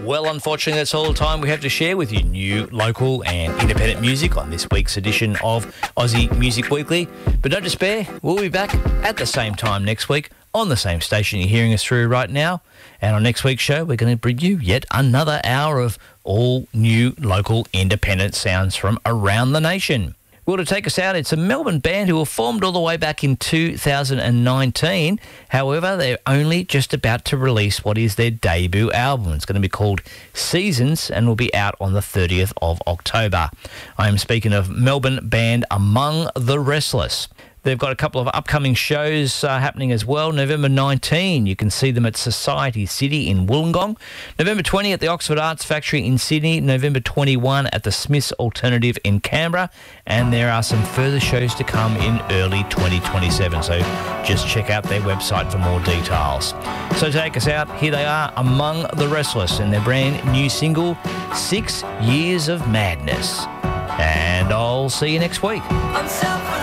Well, unfortunately, that's all the time we have to share with you. New, local and independent music on this week's edition of Aussie Music Weekly. But don't despair, we'll be back at the same time next week on the same station you're hearing us through right now. And on next week's show, we're going to bring you yet another hour of all new, local, independent sounds from around the nation. Well, to take us out, it's a Melbourne band who were formed all the way back in 2019. However, they're only just about to release what is their debut album. It's going to be called Seasons and will be out on the 30th of October. I am speaking of Melbourne band Among the Restless. They've got a couple of upcoming shows happening as well. November 19, you can see them at Society City in Wollongong. November 20 at the Oxford Arts Factory in Sydney. November 21 at the Smiths Alternative in Canberra. And there are some further shows to come in early 2027. So just check out their website for more details. So to take us out, here they are, Among the Restless, and their brand new single, 6 Years of Madness. And I'll see you next week.